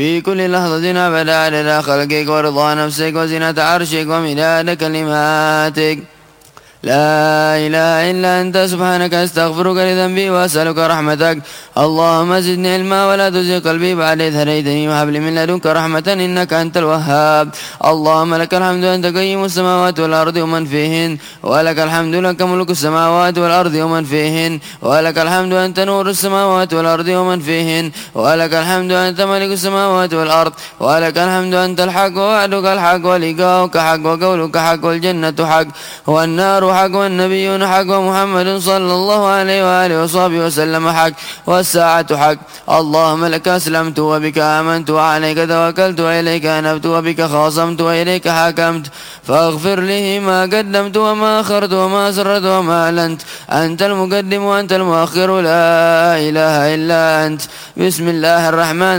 في كل لحظة أبدا عدد خلقك ورضا نفسك وزنة عرشك ومداد كلماتك. لا إله إلا أنت سبحانك أستغفرك لذنبي وأسألك رحمتك. اللهم زدني علما ولا تزغ قلبي بعد إذ هديتني وهب لي من لدنك رحمة إنك أنت الوهاب. اللهم لك الحمد أنت قيم السماوات والأرض ومن فيهن، ولك الحمد لك ملك السماوات والأرض ومن فيهن، ولك الحمد أنت نور السماوات والأرض ومن فيهن، ولك الحمد أنت ملك السماوات والأرض، ولك الحمد أنت الحق ووعدك الحق ولقاؤك حق وقولك حق والجنة حق والنار حق والنبيون حق ومحمد صلى الله عليه وآله وصحبه وسلم حق والساعة حق. اللهم لك أسلمت وبك آمنت وعليك توكلت وإليك أنبت وبك خاصمت وإليك حكمت، فاغفر لي ما قدمت وما أخرت وما أسررت وما أعلنت. أنت المقدم وأنت المؤخر، لا إله إلا أنت. بسم الله الرحمن